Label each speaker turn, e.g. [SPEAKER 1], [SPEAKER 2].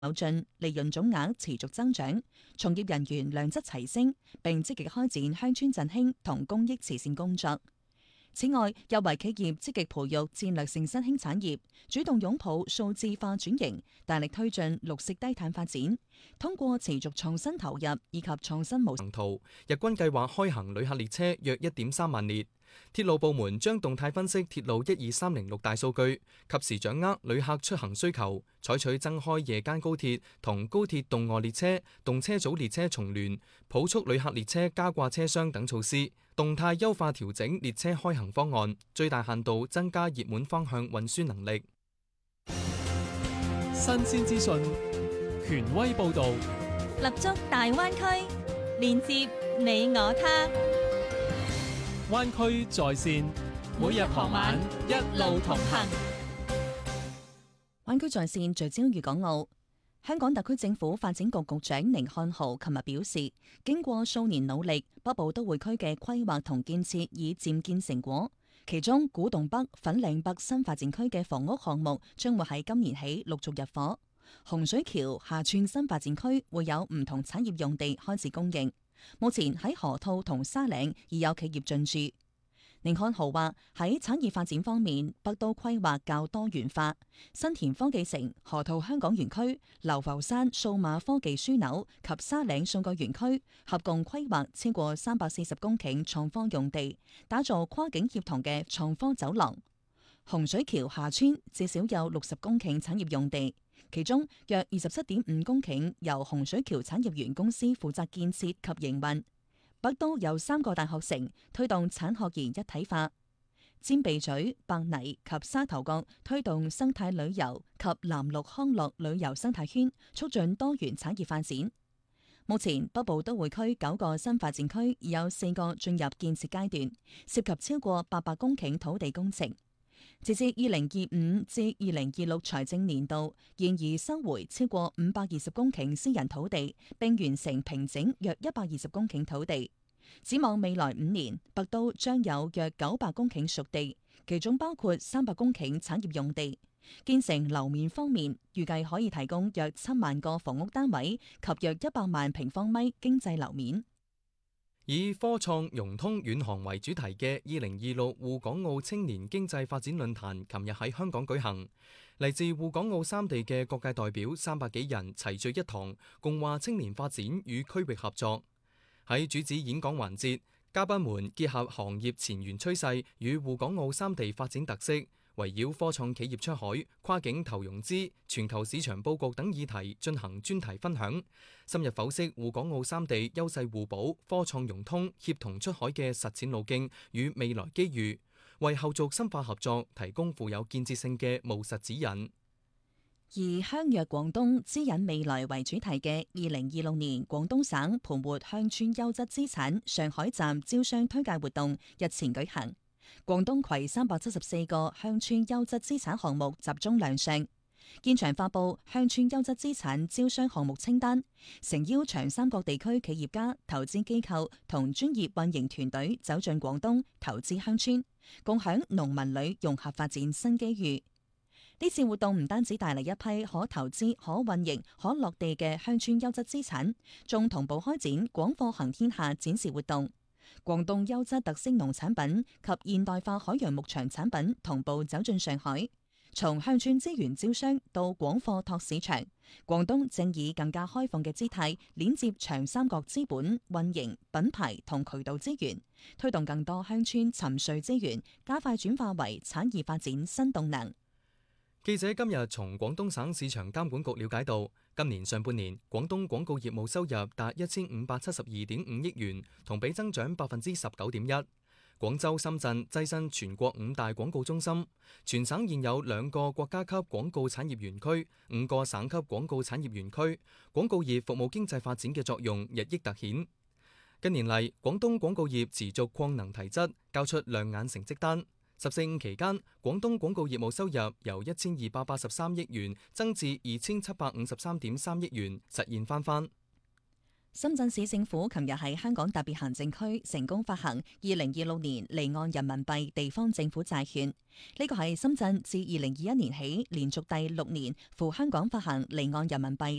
[SPEAKER 1] 進，利潤總額持續增長，從業人員良質齊升，並積極開展鄉村振興同公益慈善工作。此外，又為企業積極培育戰略性新興產業，主動擁抱數字化轉型，大力推進綠色低碳發展。通過持續創新投入以及創新模式，
[SPEAKER 2] 日均計劃開行旅客列車約1.3萬列。鐵路部門將動態分析鐵路12306大數據，及時掌握旅客出行需求，採取增開夜間高鐵同高鐵動臥列車、動車組列車重聯、普速旅客列車加掛車廂等措施，動態優化調整列車開行方案，最大限度增加熱門方向運輸能力。
[SPEAKER 3] 新鮮資訊，權威報導，
[SPEAKER 4] 立足大灣區，連接你我他。
[SPEAKER 3] 灣區在線，每日傍晚一路同行。
[SPEAKER 1] 灣區在線聚焦粵港澳。香港特區政府發展局局長甯漢豪琴日表示，經過數年努力，北部都會區嘅規劃同建設已漸見成果。其中，古洞北、粉嶺北新發展區嘅房屋項目將會喺今年起陸續入伙。洪水橋、廈村新發展區會有唔同產業用地開始供應。目前喺河套同沙嶺已有企業進駐。甯漢豪話喺產業發展方面，北都規劃較多元化，新田科技城、河套香港園區、流浮山數碼科技樞紐及沙嶺數據園區合共規劃超過340公頃創科用地，打造跨境協同嘅創科走廊。洪水橋廈村至少有60公頃產業用地，其中約27.5公頃由洪水橋產業園公司負責建設及營運。北都有3個大學城推動產學研一體化，尖鼻咀、白泥及沙頭角推動生態旅遊及藍綠康樂旅遊生態圈，促進多元產業發展。目前北部都會區9個新發展區已有4個進入建設階段，涉及超過800公頃土地工程。截至2025至2026財政年度，現已收回超過520公頃私人土地，並完成平整約120公頃土地。展望未來5年，北都將有約900公頃熟地，其中包括300公頃產業用地。建成樓面方面，預計可以提供約7萬個房屋單位及約100萬平方米經濟樓面。
[SPEAKER 2] 以科創融通遠航為主題嘅2026滬港澳青年經濟發展論壇，琴日喺香港舉行。嚟自滬港澳3地嘅各界代表300幾人齊聚一堂，共話青年發展與區域合作。喺主旨演講環節，嘉賓們結合行業前沿趨勢與滬港澳3地發展特色，圍繞科創企業出海、跨境投融資、全球市場佈局等議題進行專題分享，深入剖析滬港澳3地優勢互補、科創融通、協同出海嘅實踐路徑與未來機遇，為後續深化合作提供富有建設性嘅務實指引。
[SPEAKER 1] 以香約廣東、指引未來為主題嘅2026年廣東省盤活鄉村優質資產上海站招商推介活動日前舉行。廣東攜374個鄉村優質資產項目集中亮相，現場發布鄉村優質資產招商項目清單，誠邀長三角地區企業家、投資機構同專業運營團隊走進廣東投資鄉村，共享農民旅融合發展新機遇。呢次活動唔單止帶嚟一批可投資、可運營、可落地嘅鄉村優質資產，仲同步開展廣貨行天下展示活動。廣東優質特色農產品及現代化海洋牧場產品同步走進上海，從鄉村資源招商到廣貨拓市場，廣東正以更加開放嘅姿態鏈接長三角資本、運營、品牌同渠道資源，推動更多鄉村沉睡資源加快轉化為產業發展新動能。
[SPEAKER 2] 記者今日從廣東省市場監管局了解到，今年上半年廣東廣告業務收入達1572.5億元，同比增長19.1%。廣州、深圳躋身全國5大廣告中心，全省現有2個國家級廣告產業園區、5個省級廣告產業園區，廣告業服務經濟發展嘅作用日益突顯。近年嚟，廣東廣告業持續擴能提質，交出亮眼成績單。14.5期間，廣東廣告業務收入由1283億元增至2753.3億元，實現翻番。
[SPEAKER 1] 深圳市政府琴日喺香港特別行政區成功發行2026年離岸人民幣地方政府債券，呢個係深圳自2021年起連續第6年赴香港發行離岸人民幣